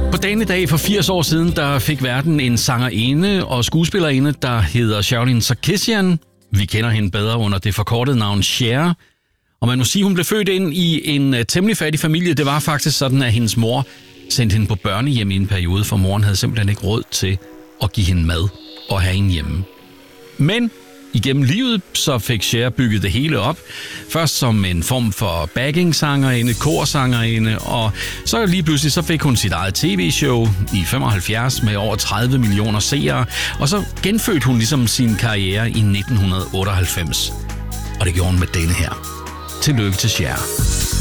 På dagen i dag for 80 år siden, der fik verden en sangerinde og skuespillerinde, der hedder Shaolin Sarkisian. Vi kender hende bedre under det forkortede navn Cher. Og man må sige, hun blev født ind i en temmelig fattig familie. Det var faktisk sådan, at hendes mor sendte hende på børnehjem i en periode, for moren havde simpelthen ikke råd til at give hende mad og have hende hjemme. Men igennem livet så fik Cher bygget det hele op. Først som en form for backing-sangerinde, korsangerinde, og så lige pludselig så fik hun sit eget tv-show i 75 med over 30 millioner seere, og så genfødte hun ligesom sin karriere i 1998. Og det gjorde hun med denne her. Tillykke til Cher.